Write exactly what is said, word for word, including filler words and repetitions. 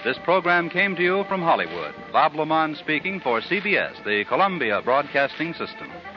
This program came to you from Hollywood. Bob Lamont speaking for C B S, the Columbia Broadcasting System.